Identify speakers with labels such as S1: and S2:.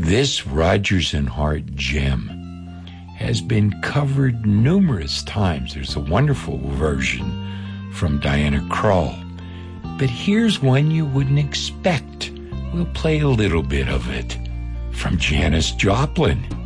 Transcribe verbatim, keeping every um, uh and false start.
S1: This Rodgers and Hart gem has been covered numerous times. There's a wonderful version from Diana Krall. But here's one you wouldn't expect. We'll play a little bit of it from Janis Joplin.